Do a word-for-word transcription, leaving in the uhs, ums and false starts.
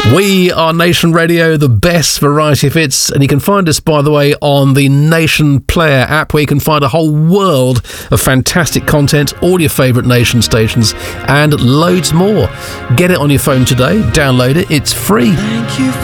We are Nation Radio, the best variety of hits, and you can find us, by the way, on the Nation Player app, where you can find a whole world of fantastic content, all your favourite Nation stations, and loads more. Get it on your phone today, download it, it's free. Thank you